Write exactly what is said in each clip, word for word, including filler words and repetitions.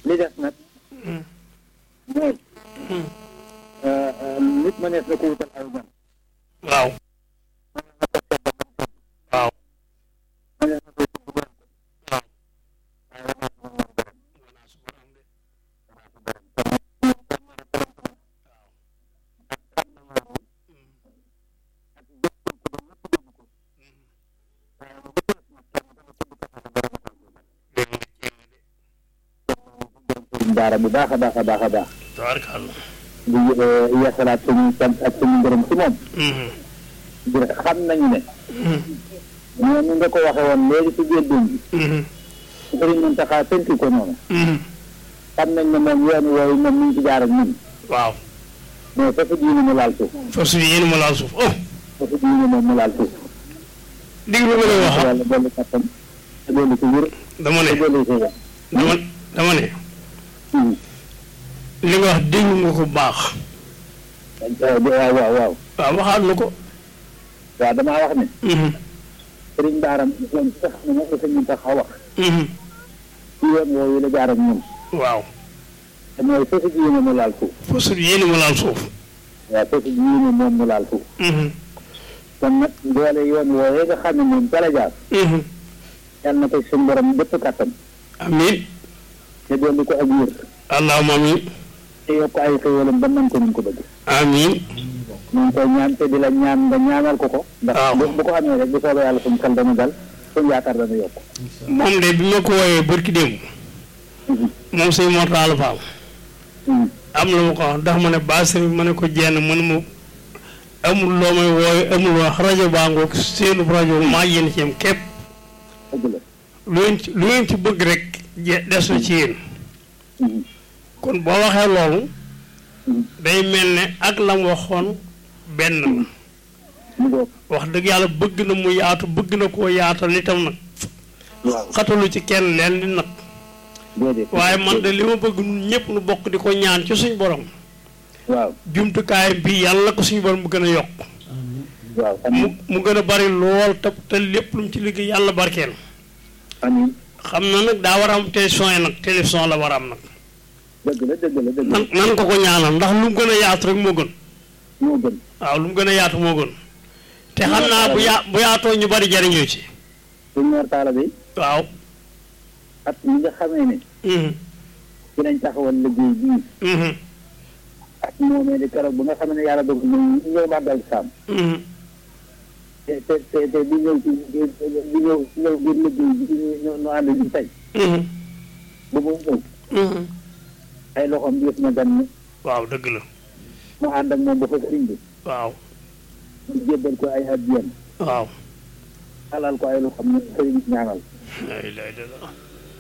li des nag mooy nit ma nees na ko wutal aw gan waaw waaw ma nees na ko wutal gan waaw daara bu baax a baax a baax a baax tabarkalla di yeesalaat suñu sant ak suñu ngërëm ci moom ngir xam nañu ne ñoo ni nga ko waxe woon léegi ci biir dund bi Sëriñ Muntaxa tënki ko noonu xam nañ ne moom yoon wooyu moom mi ngi ci jaar ak ñun waaw mais fa su diine mu laal suuf fa su yéen ma laal suuf oh fa su diine moom mu laal suuf déglu ma lay wax yàlla dolli kattan te dolli ci wér dama ne te dolli ci wér dama dama ne li nga wax déglu nga ko baax waaw waaw waaw waaw waxaat na ko waaw damaa wax ne sëriñ Baaram yoon ci nga xam ne moom la Sëriñ Muntaxa wax ci yoon woowu la jaar ak ñun waaw te mooy fa su diine mu laal suuf fa su yéen ma laal suuf waaw fa su diine moom mu laal suuf kon nag doole yoon woowee nga xam ne moom ca la jaar yàlla na ko suñu borom bépp kattan amiin te dolli ko ak wér allahumma amiin te yokk ay xéwalam ba man ko ñu ko bëgg amiin ñu ngi koy ñaan te di la ñaan nga ñaanal ko ko ndax bu ko amee rek bu soobee yàlla suñu xel dana dal suñu yaakaar dana yokk moom de bi ma ko wooyee barki démb moom sëñ Mortalla Fall am la ma ko wax ndax ma ne baasari ma ne ko jenn man ma amul loo may wooye amul wax rajo baa ngoog seenu rajo maa yéen ci yam képp dëgg la lu ngeen ci lu ngeen ci bëgg rek des na ci yéen kon boo waxee loolu day mel ne ak la mu waxoon benn la wax dëgg yàlla bëgg na mu yaatu bëgg na koo yaatal itam nag xatalu ci kenn leen di nag waaye man de li ma bëgg ñun ñëpp nu bokk di ko ñaan ci suñ borom waaw jumtukaay bi yàlla ko suñu borom mu gën a yokk waaw mu mu gën a bari lool te te lépp lu mu ci liggéey yàlla barkeel amiin xam na nag daa war a am télévision yi nag télévision la war a am nag dëgg la dëgg la dëgg la nan nan ko ko ñaanal ndax lu mu gën a yaatu rek moo gën moo gën waaw lu mu gën a yaatu moo gën te xam naa bu yaa bu yaatoo ñu bari jariñoo ci suñ Mortalla bi waaw at ñi nga xamee ne ci lañ taxawal liggéey bii ak moomee di keroog bu nga xam ne yàlla dogal ñu ñëw màggal saam te te te te di ñëw ci di ñëw ñëw biir liggéey bi ñu ñu ànd di tey bu mu ñëw ay loxoom diis na gan ni waaw dëgg la mu ànd ak moom ba fa sëriñ bi waaw ñu jébbal ko ay addiyam waaw alal ko ay loxoom ne sëriñ bi ñaanal lay lay de la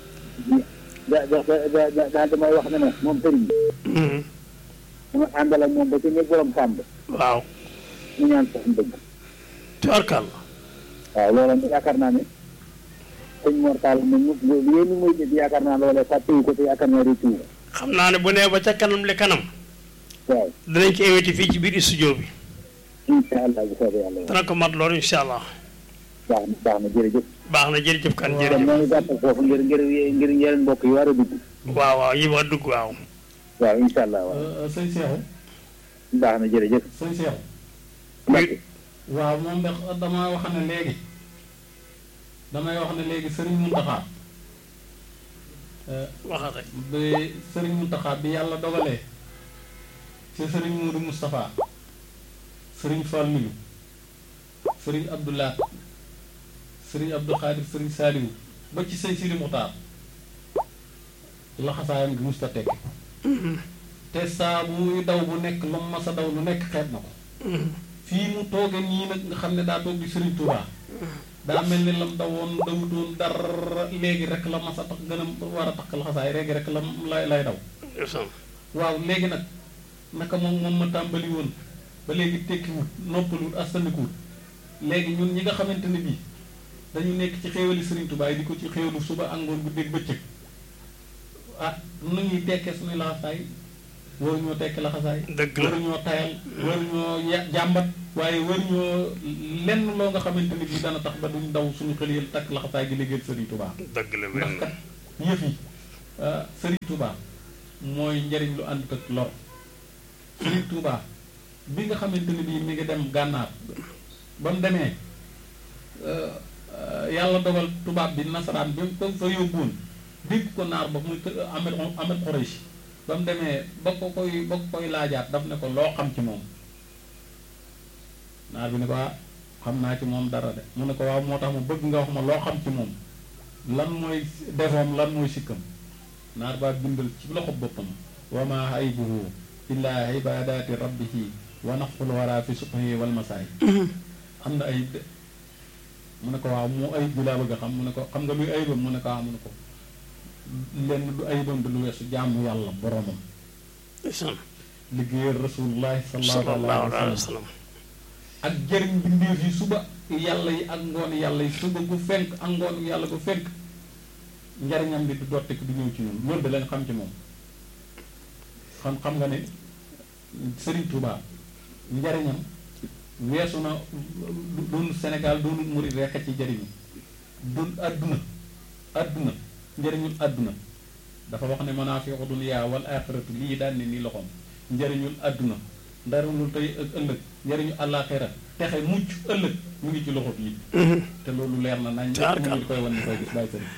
da da da da daal damay wax ne ne moom sëriñ bi dama àndal ak moom ba ci néeg borom sàmb waaw ñu ñaan sax dëgg tubarkal waaw loola yaakaar naa ne sëñ Mortalla moom mu yéen muy nit yaakaar naa loola fàttewu ko te yaakaar naa réccu ko xam naa ne bu nee ba ca kanam le kanam waaw danañ ko invité fii ci biir studio bi incha allah bu soobee yàlla dana ko mat loolu incha allah baax na baax na jërëjëf baax na jërëjëf kan kon jërëjëf noonu gàttal foofu ngir ngir ngir yeneen mbokk yi war a dugg waaw waaw yi wax dugg waaw waaw incha allah waaw sëñ Cheikh baax na jërëjëf sëñ Cheikh Mbacke waaw moom de dama wax ne léegi damay wax ne léegi sëriñ Muntaxa waxal rek bi sëriñ Muntaxa bi yàlla dogalee ci sëriñ Moudou Moustapha sëriñ Fallilu sëriñ Abdoulaat sëriñ Abdou Khadir sëriñ Saliou ba ci sëñ Sidi Muxtaar laxasaayam gi musta tekki te saa bu muy daw bu nekk lu mu mas a daw lu nekk xeet na ko fii mu tooge nii nag nga xam ne daa toog di sëriñ Touba daa mel ni lam dawoon dawutoon dara léegi rek la mas a tax gën a war a tax laxasaay léegi rek la lay lay daw waaw léegi nag naka moom moom ma tàmbali woon ba léegi tekkiwut noppaluwut astandikuwut léegi ñun ñi nga xamante ne bii dañu nekk ci xéewali sëriñ Touba yi di ko ci xéewalu suba ak ngoon guddeeg bëccëg ah nu ñuy tekkee suñuy laxasaay waruñoo tekki laxasaay dëgg la waruñoo tayal waruñoo ya jàmbat waaye waruñoo lenn loo nga xamante ni bii dana tax ba duñ daw suñu xel yi takk laxasaay gi liggéeyal sëriñ Touba dëgg la ndax kat yëf yi Serigne Touba mooy njariñ lu ànd ak lor. Serigne Touba bi nga xamante ni bii mi ngi dem gànnaar ba mu demee yàlla dogal tubaab bi nasaraan bi mu ko fa yóbbuwoon dégg ko naar ba muy Ahmed Ahmed Khouraychi ba mu demee ba ko koy ba ko koy laajaat daf ne ko loo xam ci moom naar bi ne ko ah xam naa ci moom dara de mu ne ko waaw moo tax mu bëgg nga wax ma loo xam ci moom lan mooy defoom lan mooy sikkam naar baa bindal ci loxo boppam wa ma aybuhu illa ibadati rabbihi wa naful wara fi subhi wal masaay am na ayib de mu ne ko waaw mu ayib bi laa bëgg a xam mu ne ko xam nga luy ayibam mu ne ko waaw mu ne ko lenn du ayibam du lu weesu jaamu yàlla boromam liggéeyal rasulullahi sallallahu alayhi wa sallam ak jëriñ mbindeef yi suba yàlla yi ak ngoon yàlla yi suba gu fenk ak ngoon yàlla gu fenk njariñam bi du dotteek du ñëw ci ñun loolu da leen xam ci moom xam xam nga ne Serigne Touba njariñam weesu na doon Sénégal doonul murid rekk ci jariñu doon àdduna àdduna njariñul àdduna dafa wax ne manaafi'u dunya wal aaxiratu lii daan ne nii loxoom njariñul àdduna ndarul tey ak ëllëg njariñu àllaaxira texe mucc ëllëg mu ngi ci loxo bi te loolu leer na nañ ñu ngi koy wan ni koy gis bàyyi sëriñ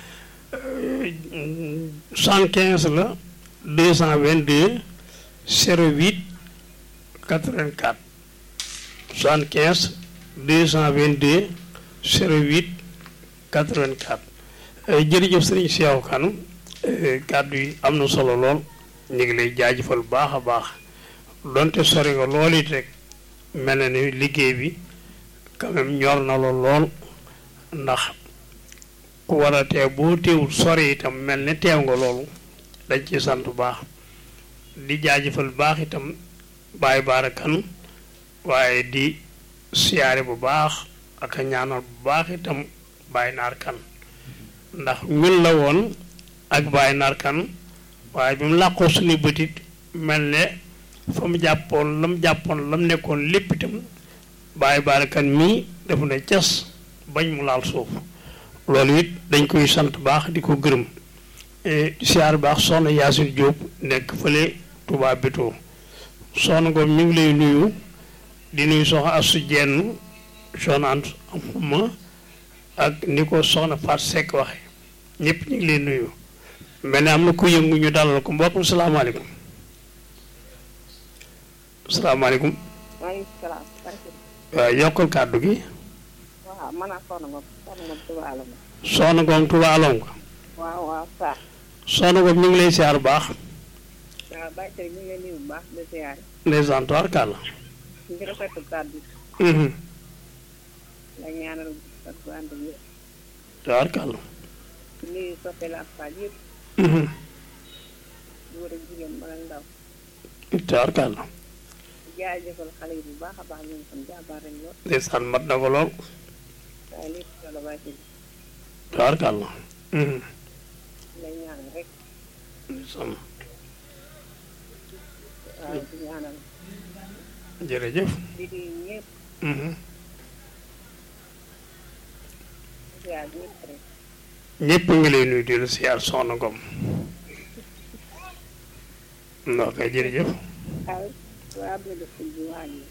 cent quinze la deux cent vingt-deux zéro huit quatre-vingt-quatre soixante-quinze deux cent vingt-deux zéro huit quatre-vingt-quatre jërëjëf sëriñ Cheikh Kane kàddu yi am na solo lool ñu ngi lay jaajëfal baax a baax donte sori nga lool it rek mel na ni liggéey bi quand même ñor na la lool ndax ku war a teew boo teewul sori itam mel ne teew nga loolu dañ ci sant bu baax di jaajëfal baax itam Baye Bara Kane waaye di siyaare bu baax ak a ñaanal bu baax itam Baye Naar Kane ndax ñun la woon ak Baye Naar Kane waaye bi mu làqoo suñu bëtit mel ne fa mu jàppoon la mu jàppoon la mu nekkoon lépp itam Baye Bara Kane mii def na cas bañ mu laal suuf loolu it dañ koy sant baax di ko gërëm di siyaar baax soxna Yaasin Jóob nekk fële Touba Bétto soxna Ngom ñu ngi lay nuyu di nuyu soxna Asu Jenn soxna Ant am xuma ak ni ko soxna Faat Sekk waxe ñëpp ñu ngi lay nuyu mel ne am na ku yëngu ñu dalal ko mbokk salaamaaleykum salaamaaleykum maaleykum salaam. waaw yokkal kàddu gi. waaw man ak Soxna Ngom Soxna Ngom Touba Alonga. Soxna Ngom Touba Alonga. waaw waaw saa. Soxna Ngom ñu ngi lay siyaar bu baax. waaw Baye Serigne ñu ngi lay nuyu bu baax di siyaar. ndeysaan tubaarkàlla. ñu ngi rafetlu kàddu gi. la ñaanal ak bu ànd bi. tubaarkàlla. nuyu soppe la ak Faal yëpp. góor ak jigéen mag ak ndaw. tubaarkàlla. jaajëfal xale yi bu baax a baax ñoom tam jàmbaar lañ lool. ndeysaan mat na ko lool. waaye lépp solo Baye Serigne. tubaarkàlla. lay ñaan rek. ndeysaan. waaw di ñaanal. jërëjëf. di di ñëpp. siyaar ñëpp rek. ñëpp ngi lay nuyu di la siyaar Soxna Ngom. noo koy jërëjëf. waaw waaw am na def ci wàññi.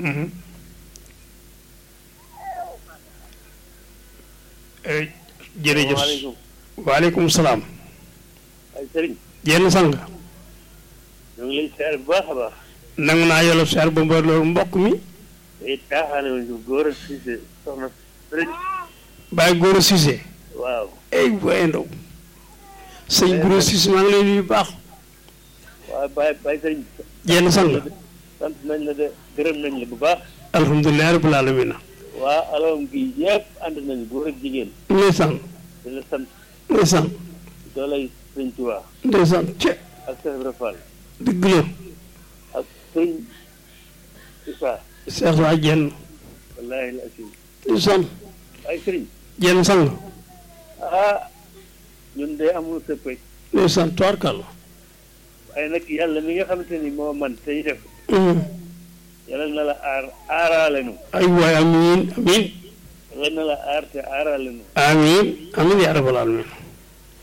jërëjëf. waaleykum salaam. ay sëriñ. jenn sang. ñu ngi lay siyaar bu baax a baax. nangu naa yolof siyaar ba mbar loolu mbokk mi. day taaxaane wu góor a Cissé soxna sëriñ. Baye Gora Cissé. waaw. ey booy ndaw. sëñ Gora Cissé maa ngi lay nuyu baax. waaw Baye Baye sëriñ. jenn sang. sant nañ la de gërëm nañ la bu baax. alhamdulilah rabbil alamin. waa alom gi yëpp ànd nañu góor ak jigéen. ndeysaan. di la sant. ndeysaan. doolay sëñ Tuubaa. ndeysaan ce. ak Cheikh Ibra Fall. dëgg la. ak sëñ Issa. Cheikh waa jenn. wallaahi la asim. ndeysaan. ay sëriñ. jenn sang. ah ñun de amul sëppe. ndeysaan toorkal. waaye nag yàlla mi nga xamante ni moo man tey def. yàlla na la aar aaraale nu. ay waay amiin amiin. yàlla na la aar te aaraale nu. amiin amiin yaa rabbal alamin.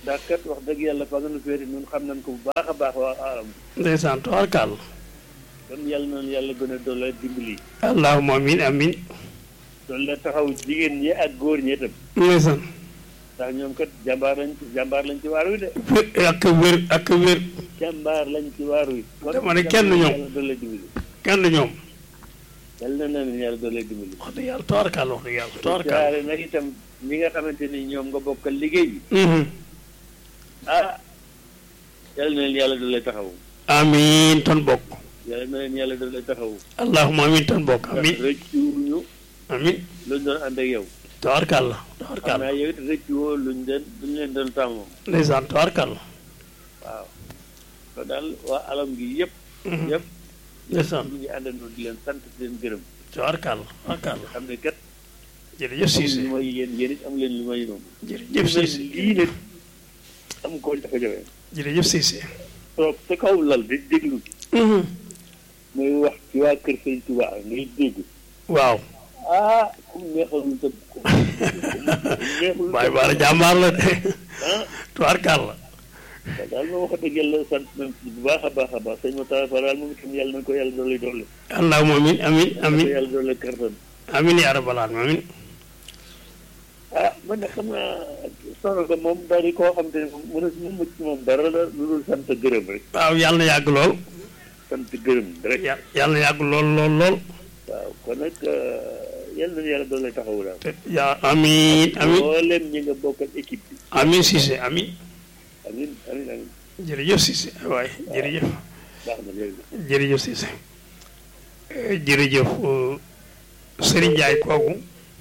ndax kat wax dëgg yàlla fa nga nu féete ñun xam nañ ko bu baax a baax waa alam. ndeysaan tubaarkàlla. kon yàlla na yàlla gën a doole dimbali. allahumma amin amin. doole taxaw jigéen ñi ak góor ñi itam. ndeysaan. ndax ñoom kat jàmbaar lañ ci jàmbaar lañ ci waar wi de. ak wér ak wér. jàmbaar lañ ci waar wi. dama ne kenn ñoom yàlla doole dimbali. kenn ñoom. yàlla na leen yàlla doole dimbali. wax dëgg yàlla tubaarkàlla wax dëgg yàlla tubaarkàlla. jaare nag itam ñi nga xamante ni ñoom nga bokkal liggéey bi. ah yàlla na leen yàlla doole taxawu. amiin ton bokk. yàlla na leen yàlla doole taxawu. allahumma amiin ton bokk amiin. ndax rëccuwuñu. amiin. luñ doon ànd ak yow. tubaarkàlla xam tubaarkàlla. naa yow it rëccuwoo luñ doon luñ leen doon tàmmoo. ndeysaan tubaarkàlla. waaw. kon daal waa alam gi yëpp. yëpp. ndeysaan ñu ngi àndandoo di leen sant di leen gërëm. tubaarkàlla tubaarkàlla. xam ne kat. jërëjëf Cissé li mooy yéen yéen it am leen li may noonu. jërëjëf Cissé lii nag am ko dafa jafe. jërëjëf Cissé. toog sa kaw lal di déglu. muy wax ci waa kër Sëñ Tuubaa ngay dégg. waaw. ah ku neexalul sa ku neexalul sa. waaye baara jàmbaar la de. ah tubaarkàlla. waaw daal ma wax dëgg yàlla sant nañ ci bu baax a baax a baax sëñ Matar Fall daal moom itam yàlla na ko yàlla doole doole. allahumma amiin amiin amiin yàlla doole kartan. amiin yaa rabbal aalamiin amiin. ah man de xam naa soxna ko moom daal di koo xam te ne mën a mu mucc moom dara la lu dul sant gërëm rek. waaw yàlla na yàgg lool. sant gërëm rek. yàlla na yàgg lool lool lool. waaw kon nag yàlla na yàlla doole taxawu daal. te yaa amiin amiin mboolem ñi nga bokkal équipe bi. amiin Cissé amiin. amiin amiin amiin. jërëjëf Cissé waay jërëjëf. baax na jërëjëf. jërëjëf Cissé. jërëjëf Serigne Ndiaye kooku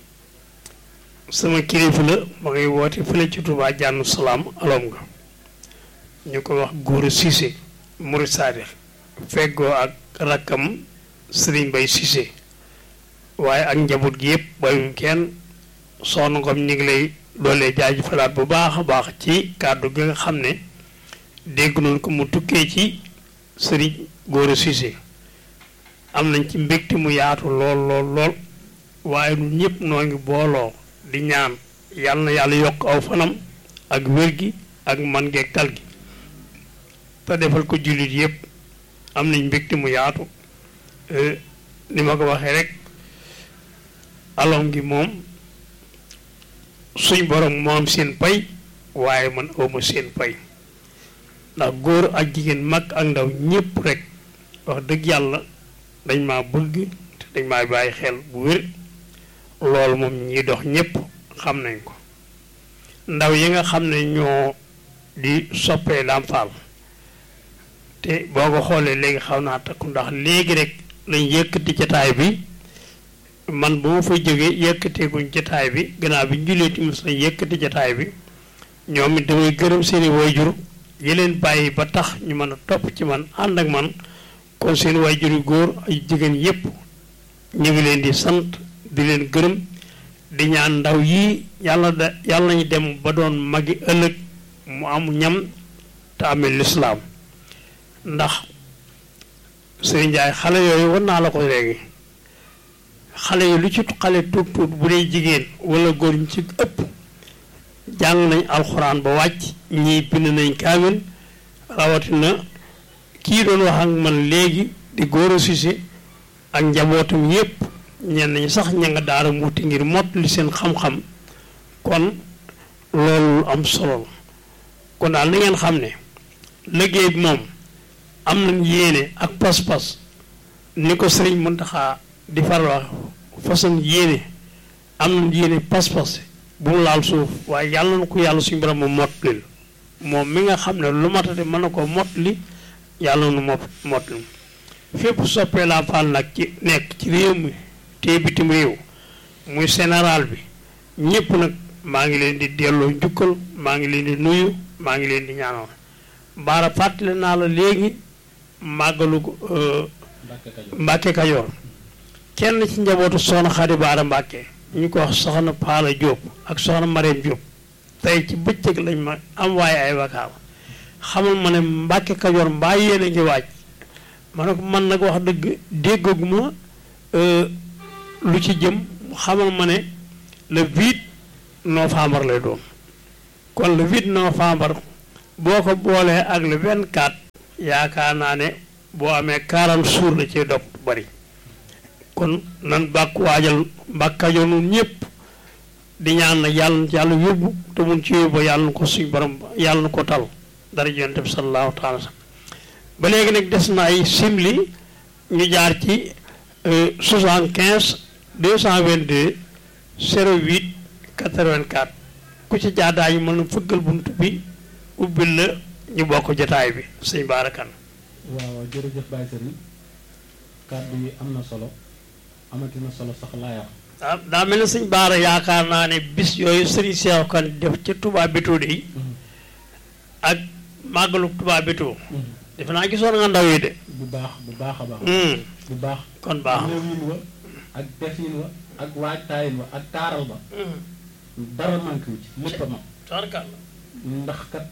sama kilifa la ma ngay woote fële ci Touba Jannu Salaam alom nga ñu ko wax Góora Cissé Murid Saadix feggoo ak rakkam Serigne Bay Cissé waaye ak njaboot gi yëpp bayum kenn soxna Ngom ñu ngi lay doolee jaajëfalaat bu baax a baax ci kàddu gi nga xam ne dégg nañ ko mu tukkee ci Serigne Góora Cissé am nañ ci mbégte mu yaatu lool lool lool waaye ñun ñëpp noo ngi booloo di ñaan yàlla na yàlla yokk aw fanam ak wér gi ak man geeg tal gi te defal ko jullit yëpp am nañ mbégte mu yaatu ni ma ko waxee rek alom gi moom suñ borom moo am seen pay waaye man awma seen pay ndax góor ak jigéen mag ak ndaw ñëpp rek wax dëgg yàlla dañ maa bëgg te dañ maa bàyyi xel bu wér loolu moom ñiy dox ñëpp xam nañ ko ndaw yi nga xam ne ñoo di soppee Lamp Fall te boo ko xoolee léegi xaw naa takku ndax léegi rek lañ yëkkati jataay bi man bu ma fa jógee yëkkateeguñ jataay bi gannaaw bi njulee timis lañ yëkkati jataay bi ñoom it damay gërëm seeni waajur yi leen bàyyi ba tax ñu mën a topp ci man ànd ak man kon seen waajur yu góor ay jigéen yépp ñu ngi leen di sant di leen gërëm di ñaan ndaw yii yàlla da yàlla nañu dem ba doon magi ëllëg mu am ñam te amee lislaam ndax Sëriñ Njaay xale yooyu war naa la ko léegi xale yi lu ci xale tuut tuut bu dee jigéen wala góor ñu ci ëpp jàng nañ alxuraan ba wàcc ñii bind nañ kaamil rawatina kii doon wax ak man léegi di Góora Cissé ak njabootam yépp ñenn ñi sax ña nga daara muuti ngir mott li seen xam-xam kon loolu am solo kon daal na ngeen xam ne liggéey bi moom am nañ yéene ak pas-pas ni ko Sëriñ Muntaxa di faral wax façon yéene am nañ yéene pas-pas bu mu laal suuf waaye yàlla na ko yàlla suñu borom mu mottali moom mi nga xam ne lu matati mën na ko mottali yàlla nu mot mottali fépp soppee Lamp Fall nag ci nekk ci réew mi te bitim réew muy général bi ñëpp nag maa ngi leen di delloo njukkal maa ngi leen di nuyu maa ngi leen di ñaanal baara fàttali naa la léegi màggalu Mbàkke Kajoor kenn ci njabootu soxna Xadi Baara Mbàkke ñu ko wax soxna Paala Jóob ak soxna Mareem Jóob tey ci bëccëg lañ ma am waaye ay wakaam xamal ma ne Mbàkke Kajoor mbaa yéen a ngi waaj ma ne ko man nag wax dëgg déggaguma lu ci jëm xamal ma ne le huit novembre lay doon kon le huit novembre boo ko boolee ak le vingt-quatre yaakaar naa ne boo amee quarante jours la ci dog bari kon nan bàkk waajal mbàkkajo nun ñëpp di ñaan nag yàlla yàlla yóbbu te mun ci yóbbu yàlla na ko suñ borom yàlla na ko tal dara yonent bi sallallahu taala sallam ba léegi nag des na ay simli ñu jaar ci soixante-quinze deux cent vingt-deux zéro huit quatre-vingt-quatre ku ci jaadaayu mën na fëggal bunt bi ubbil la ñu bokk jotaay bi sëñ Baarakan. waaw jërëjëf Baye Serigne kàddu yi am na solo amati na solo sax laa wax. ah daa mel ne sëñ Baara yaakaar naa ne bis yooyu Serigne Cheikh Kane def ca Touba Bétto de ak màggalu Touba Bétto. defe naa gisoon nga ndaw yi de. bu baax bu baax a baax. bu baax kon baax néewin wa ak defin wa ak waajtaayin wa ak taaral ba. dara manqué wu ci lépp a ma. tarkalla ndax kat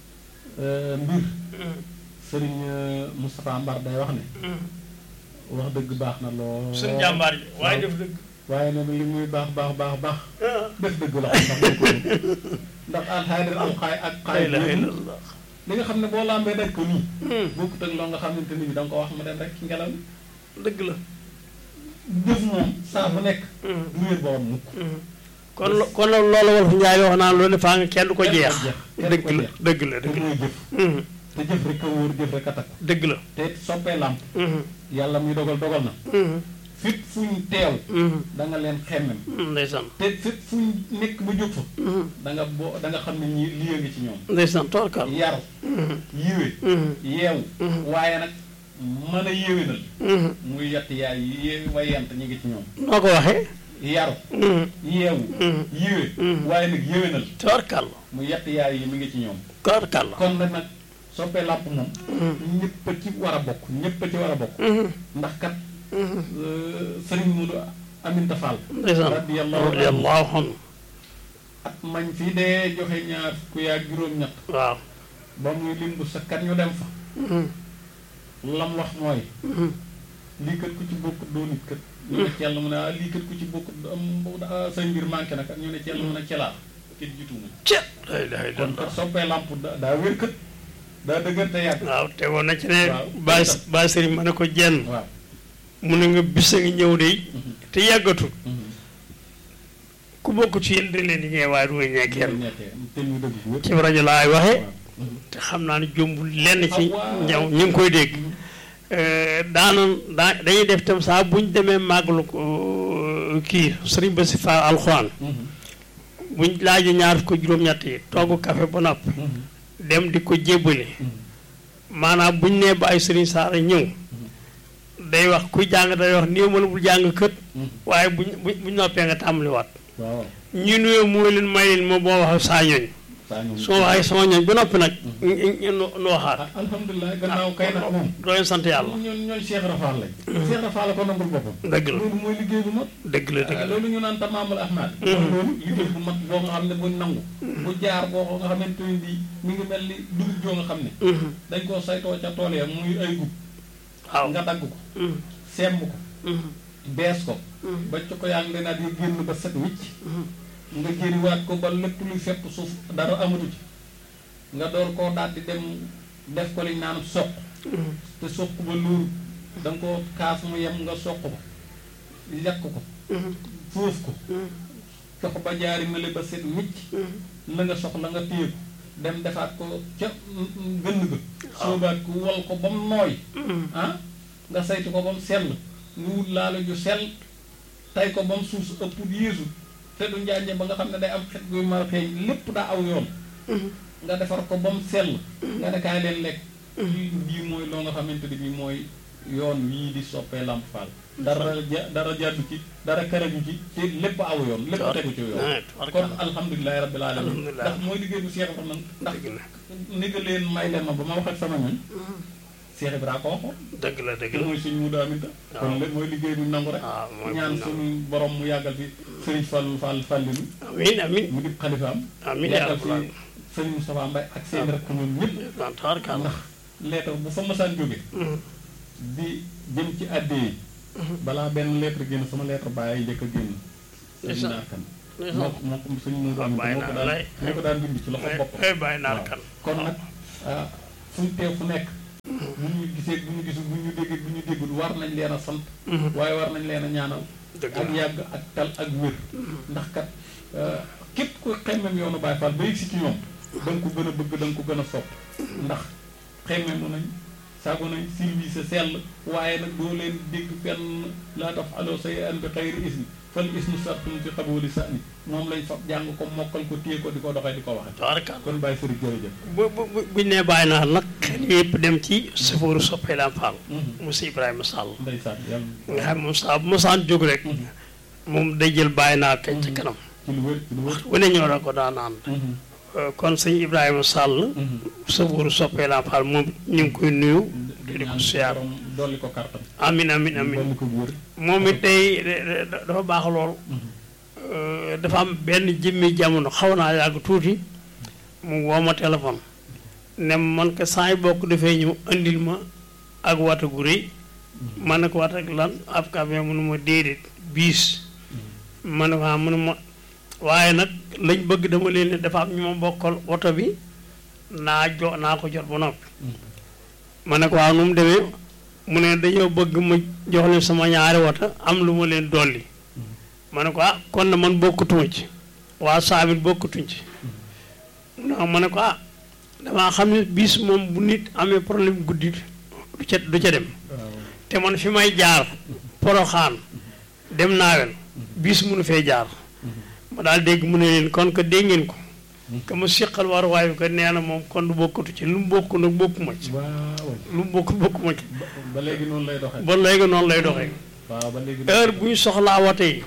mbir. Serigne Moustapha Mbar day wax ne. wax dëgg baax na lool. suñu jàmbaar ji waaye def dëgg. waaye nag li muy baax baax baax baax. def dëgg la xam ndax ko ndax alxayri alxaay ak. xaay li nga xam ne boo lambee daj ko nii. bokkut ak loo nga xamante ni bi da nga ko wax mu dem rek ci ngelaw li. dëgg la. jëf moom saa bu nekk. du wér borom mukk. kon lo kon loolu Wolof Njaay wax naan loolu faa nga kenn du ko jeex. dëgg la dëgg la te dëgg mooy la. jëf. te jëf rek a wóor jëf rek a takk. dëgg la. te soppee làmp. yàlla muy dogal dogal na. fit fu ñu teew. da nga leen xemmem. ndeysaan. te fit fu ñu nekk ba jóg fa. da nga boo da nga xam ne ñii lii ngi ci ñoom. ndeysaan torkal. yaru. yiwe. yeewu. waaye nag mën a yéwénal. muy yett yaay yi way yant ñi ngi ci ñoom. noo ko waxee. yaru. yeewu. yiwe. waaye nag yéwénal. torkal. muy yett yaay yi mi ngi ci ñoom. torkal. kon nag nag soppee làmp moom. ñëpp a ci war a bokk ñëpp a ci war a bokk. ndax kat. Serigne Modou Aminta Fall. ndeysaan radiyallahu anhu. at mañ fii dee joxe ñaar ku yaa juróom-ñett. waaw. ba muy lim bu sakkat ñu dem fa. lam wax mooy. lii kat ku ci bokk doo nit kat. ñu ne Thiel mu ne ah lii kat ku ci bokk am sa mbir manqué na kat ñu ne Thiel mu ne Thielaa kenn jiitu ma. Thiel. day day kon kat soppee làmp daa daa wér kat daa dëgër te yàgg. waaw te woon na ci ne. waaw Baye Baye Serigne ma ne ko jenn. waaw. mu ne nga bis a ngi ñëw de te yàggatul ku bokk ci yéen dañ leen di ñëwee waaye du nga ñee kenn ci rajo laay waxee te xam naa ne jombul lenn ci ñëw ñu ngi koy dégg daanoon daa dañuy def tam saa buñ demee màggalu kii sëriñ ba si fa alxuraan buñ laajee ñaar ko juróom-ñett yi togg café ba noppi dem di ko jébbali maanaam buñ nee ba ay sëriñ saara ñëw day wax kuy jàng day wax néew ma la bul jàng kët waaye buñ buñ noppee nga tàmbaliwaat ñu nuyoo mooy leen may leen moom boo wax saa ñooñ soo waxee sama ñooñ ba noppi nag nu waxaat alhamdulilah gannaaw kay nag moom doo leen sant yàlla ñoon ñooy Cheikh Rafal lañ Cheikh Rafal la ko nangul boppam dëgg la loolu mooy liggéey bu mat dëgg la dëgg la loolu ñu naan tamaamul ahmad loolu liggéey bu mat boo nga xam ne buñ nangu bu jaar boo nga xamante ni bi mi ngi mel ni dugub joo nga xam ne dañ koo saytoo ca tool ya muy ay gub waaw nga dagg ko semb ko bees ko ba ci ko yaa ngi lenaat yi génn ba set wicc nga jëriwaat ko ba lépp luy fepp suuf dara amatu ci nga door koo daal di dem def ko liñ naan soq te soq ba luuru da nga ko kaas mu yem nga soq ko lekk ko foofu ko jox ba jaari mele ba set wicc la nga soxla nga téye ko dem defaat ko ca gënn ga soobaat ko wol ko ba mu nooy ah nga saytu ko ba mu sell nga wut laala ju sell tay ko ba mu suuf su ëpp yéesu te du njànje ba nga xam ne day am xet guy ma xeeñ lépp daa aw yoon nga defar ko ba mu sell nga ne kaay leen lekk lii bii mooy loo nga xamante ni bii mooy yoon wii di soppee Lamp Fall dara ja dara jàddu ci dara karaju ci te lépp aw yoon lépp tegu ci yoon kon alhamdulilahi rabbil alamin ndax mooy liggéey bu Cheikh Ibrahima ndax ni nga leen may leen ma ba ma wax ak sama ñoñ Cheikh Ibrahima ko waxoon dëgg la dëgg la mooy suñu mu daaminta kon lépp mooy liggéey bu nangu rek ñaan suñu borom mu yàggal fi Serigne Fall Fall Fallilu amiin amiin mu di xalifaam amiin yàggal fi Serigne Moustapha Mbaye ak seen rek ñoom ñëpp ndax lettre bu fa masaan jóge di jëm ci àddee yi balaa benn lettre génn sama lettre bàyyi njëkk a génn sëñ naa kan moo ko moo ko suñ mu am moo ko daan moo ko daan bind ci loxo boppam ay bàyyi naar kan kon nag fu ñu teew fu nekk bu ñu gisee bu ñu gisul bu ñu déggee bu ñu déggul war nañ leen a sant waaye war nañ leen a ñaanal ak yàgg ak tal ak wér ndax kat képp ku xemmem yoonu Baay Faal ba yëg si ci ñoom da nga ko gën a bëgg da nga ko gën a sopp ndax xemmemu nañ saago nañ service sell waaye nag doo leen dégg fenn laa taf aloo say an bi xayri isni fal isnu sartum fi xabooli sa ni moom lañ fa jàng ko mokkal ko téye ko di ko doxee di ko waxe kon bàyyi sëriñ jërëjëf bu bu buñ nee bàyyi naa nag xel yëpp dem ci safooru soppee Lamp Fall monsieur Ibrahima Sall ndeysaan yàlla nga xam moom saa bu mosaan jóg rek moom day jël bàyyi naa kañ ci kanam ci lu wér ci lu wér wane ñoo la ko daan ànd kon sëñ Ibrahima Sall safooru soppee Lamp Fall moom ñu ngi koy nuyu di ko siyaar dolli ko kartam amin amin amin dolli ko wér moom it day dafa baax lool dafa am benn jëmmi jamono xaw naa yàgg tuuti mu woo ma téléphone ne man ko saa yi bokk dafay ñëw andil ma ak wata gu rëy man ne ko wat ak lan ab camion mënu ma déedéet biis ma ne ko ah mënu ma waaye nag lañ bëgg dama leen ne dafa am ñu ma bokkal oto bi naa jo naa ko jot ba noppi ma ne ko waaw nu mu demee mu ne dañoo bëgg ma jox leen sama ñaari wata am lu ma leen dolli ma ne ko ah kon na man bokkutuma ci waa saabit bokkutuñ ci non ma ne ko ah damaa xam ne bis moom bu nit amee problème guddi du ca du ca dem te man fi may jaar poroxaan dem naawel bis munu fee jaar ma daal dégg mu ne leen kon ko dégg ngeen ko ka ma siqal war waaye ko nee na moom kon du bokkatu ci lu mu bokk nag bokkuma ci lu mu bokk bokkuma ci ba léegi noonu lay doxee ba léegi noonu lay doxee waaw ba léegi heure bu ñu soxlaa wate yi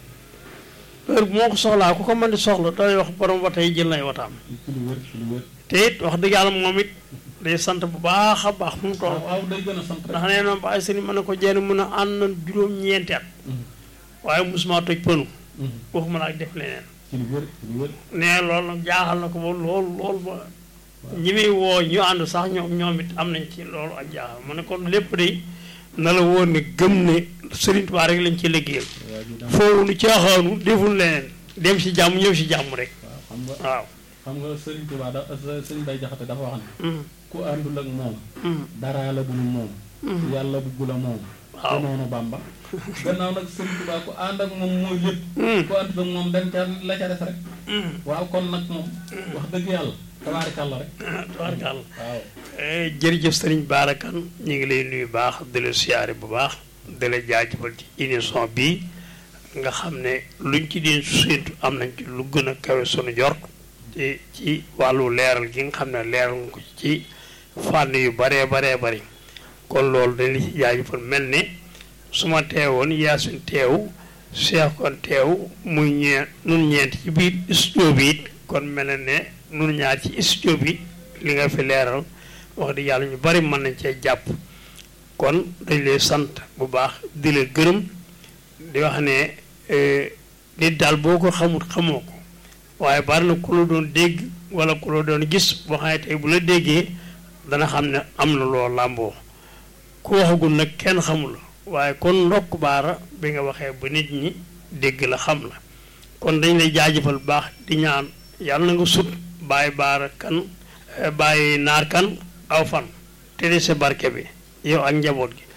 heure bu moo ko soxlaa ku ko mën di soxla day wax borom wate yi jël nay wataam ci lu wér ci lu wér te it wax dëgg yàlla moom it day sant bu baax a baax fu mu toll waaw day gën a sant rek ndax nee na ba ay sëriñ mën na ko jenn mën a ànd na juróom-ñeenti at waaye mosuma toj pënu waxuma la ak def leneen ci lu wér ci lu wér nee loolu nag jaaxal na ko ba lool lool ba ñi muy woo ñu ànd sax ñoom ñoom it am nañ ci loolu ak jaaxal ma ne kon lépp de na la woon ne gëm ne Sëriñ Tuubaa rek lañ ci liggéeyal foofu nu caaxaanu deful leneen dem si jàmm ñëw si jàmm rek xam nga waaw xam nga Sëriñ Tuubaa da Sëriñ Bay Jaxate dafa wax ne ku àndul ak moom dara la dul moom yàlla bugg la moom te noonu Bàmba gannaaw nag Sëriñ Tuubaa ku ànd ak moom mooy lépp ku àndul ak moom dañ ca la ca des rek waaw kon nag moom wax dëgg yàlla tabaarikàlla rek tabaarikàlla waaw jërëjëf sëriñ Bara Kane ñu ngi lay nuyu baax di la siyaare bu baax di la jaajëfal ci émission bii nga xam ne luñ ci deen séentu am nañ ci lu gën a kawe sunu jort ci ci wàllu leeral gi nga xam ne leeral nga ko ci fànn yu baree baree bari kon loolu dañ la ci jaajëfal mel ne su ma teewoon Yaasin teew Cheikh kon teew muy ñee nun ñeent ci biir studio bi it kon mel na ne nun ñaar ci studio bi li nga fi leeral wax di yàlla ñu bari mën nañ cee jàpp kon dañ lay sant bu baax di la gërëm di wax ne nit daal boo ko xamut xamoo ko waaye bari na ku la doon dégg wala ku la doon gis boo xam ne tey bu la déggee dana xam ne am na loo làmboo ku waxagul nag kenn xamul waaye kon ndokk Baara bi nga waxee ba nit ñi dégg la xam la kon dañ lay jaajëfal bu baax di ñaan yàlla na nga sut bàyyi Baara Kane bàyyi naar kan aw fan te de sa barke bi yow ak njaboot gi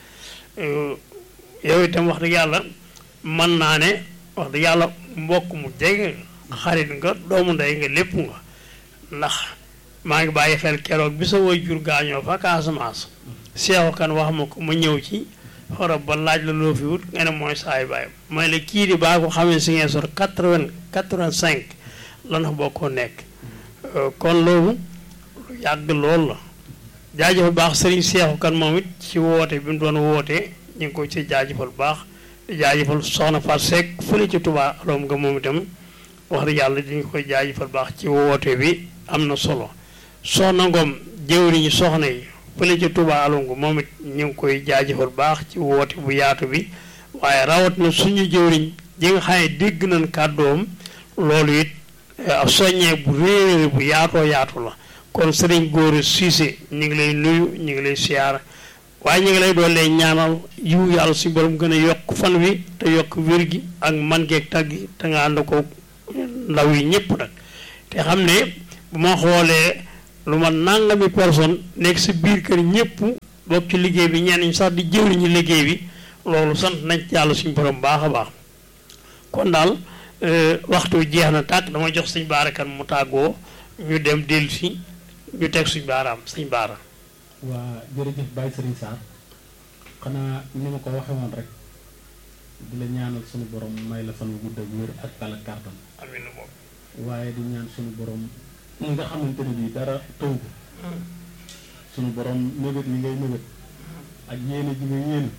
yow itam wax dëgg yàlla mën naa ne wax dëgg yàlla mbokk mu jege xarit nga doomu ndey nga lépp nga ndax maa ngi bàyyi xel keroog bi sa waajur gaañoo fa Casamance Seexu Kan wax ma ko ma ñëw ci xorob ba laaj la loo fi wut nga ne mooy saay bàyyam may la kii di baa ko xamee si ngeen sor quatre-vingt quatre-vingt-cinq lan fa bokkoo nekk kon loolu lu yàgg lool la jaajëfal baax sëriñ Seexu Kan moom it ci woote bi mu doon wootee ñu ngi ko ci jaajëfal baax di jaajëfal soxna Fatou Seck fële ci Touba aloom nga moom itam wax dëgg yàlla di ñu koy jaajëfal baax ci woote bi am na solo soxna Ngom jëwriñu soxna yi fële ci Touba aloom nga moom it ñu ngi koy jaajëfal baax ci woote bu yaatu bi waaye rawat na suñu jëwriñ ji nga xam ne dégg nañ kàddoom loolu it soññee bu réere bu yaatoo yaatu la kon sëriñ Góora Siise ñu ngi lay nuyu ñu ngi lay siyaar waaye ñu ngi lay doon lay ñaanal yiw yàlla suñu borom gën a yokk fan wi te yokk wér gi ak man geeg tag gi te nga ànd ko ndaw yi ñëpp nag te xam ne bu ma xoolee lu ma nangami personne nekk si biir kër ñëpp bokk ci liggéey bi ñenn ñi sax di jëwriñu liggéey bi loolu sant nañ ci yàlla suñu borom baax a baax kon daal waxtu jeex na tàkk dama jox sëñ Baara Kan mu tàggoo ñu dem dellu si ñu teg suñ baaraam sëñ Baara. waa jërëjëf Baye Serigne Sarr xanaa ni ma ko waxee woon rek di la ñaanal suñu borom may la fan wu gudd ak wér ak tal ak kàttan. amiin moom. waaye di ñaan suñu borom ñi nga xamante ne bii dara taw ko suñu borom mébét yi ngay mébét ak yéene ji nga yéene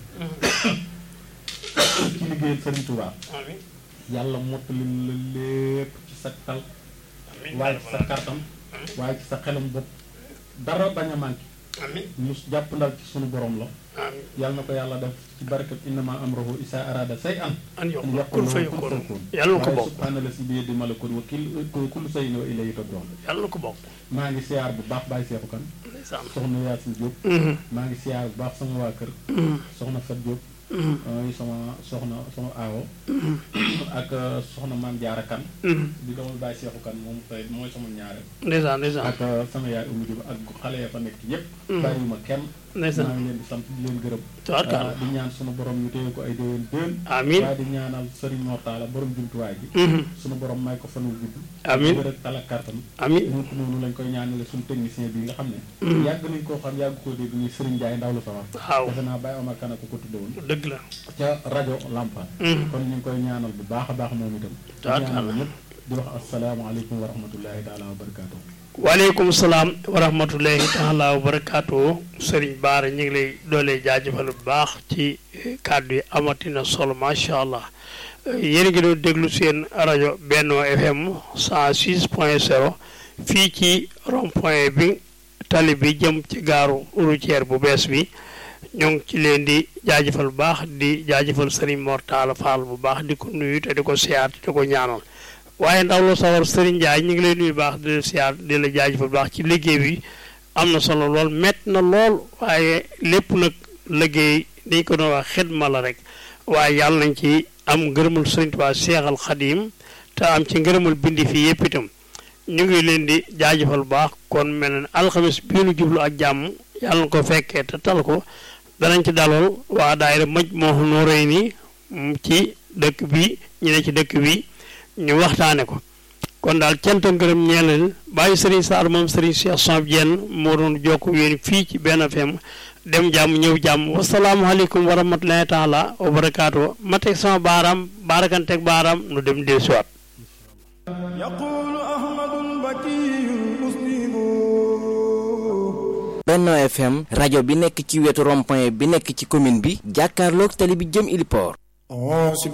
ci liggéeyal Serigne Touba. amiin. yàlla mottali la lépp ci sa tal. waaye ci sa kàttan. waaye ci sa xelam bopp dara bañ a manqué. amiin. ñu jàpp ndal ci sunu borom la. amiin. yàlla na ko yàlla def ci barkat innama amruhu isa arada say an an yaqul kun fayakun yàlla na ko bokk subhaana la si bi yadi malakut wa kullu shay'in wa ilayhi turja'un yàlla na ko bokk. maa ngi siyaar bu baax Baye Seexu Kan soxna Yaasin Diop. maa ngi siyaar bu baax sama waa kër. soxna Fat Diop. mooy sama soxna sama aawo ak soxna Maam Jaara Kan di doomu Baye Seexu Kan moom tey mooy sama ñaare ndeysaan ndeysaan ak sama yaay Umu Diop ak xale ya fa nekk yëpp bàyyiwuma kenn ndeysaan maa ngi leen di sant di leen gërëm tabarkalla di ñaan sunu borom ñu téye ko ay déwén déwén amiin waaye di ñaanal Serigne Mor Talla borom jumtuwaay bi sunu borom may ko fan wu gudd amiin wér ak tal ak kàttan amiin ñu ko noonu lañ koy ñaanale suñu technicien bi nga xam ne yàgg nañ koo xam yàgg koo dégg ñuy Serigne Ndiaye ndaw la sama waaw defe naa Baye Omar Kane ko ko tudde woon dëgg la ca rajo Lampa kon ñu ngi koy ñaanal bu baax a baax moom itam di ñaanal ñëpp di wax asalaamaaleykum wa rahmatullahi taala wa barakaatu waaleykum salaam wa rahmatullahi taala wa barakaatu Serigne Bara ñu ngi lay doolee jaajëfal bu baax ci kàddu yi amatina solo macha allah yéen a ngi doon déglu seen rajo Benno F M cent six point zéro fii ci rond point bi tali bi jëm ci gaaru routière bu bees bi ñoo ngi ci leen di jaajëfal bu baax di jaajëfal Serigne Mor Talla Fall bu baax di ko nuyu te di ko siyaar te di ko ñaanal waaye ndaw la sawar Serigne Ndiaye ñu ngi lay nuyu baax di la siyaar di la jaajëfal bu baax ci liggéey bi am na solo lool métti na lool waaye lépp nag liggéey dañ ko doon wax xidma la rek waaye yàlla nañ ci am ngërëmul Serigne Touba Seexal Xadim te am ci ngërëmul bindi fii yëpp itam ñu ngi leen di jaajëfal bu baax kon mel na alxames bii nu jublu ak jàmm yàlla na ko fekkee te tal ko danañ ci dalool waa daayira Majmahun Nurayni ci dëkk bi ñu ne ci dëkk bi ñu waxtaane ko kon daal cant ak ngërëm ñeel leen bàyyi Serigne Sarr moom Serigne Cheikh Samb Diène moo doon jokk yéen fii ci Benno F M dem jàmm ñëw jàmm wasalaamualeykum wa rahmatulahi taala wa barakaatu ma teg sama baaraam baarakanteeg baaraam nu dem del siwaat Benno F M rajo bi nekk ci wetu rond-point bi nekk ci commune bi jàkkaarloog tali bi jëm Iliport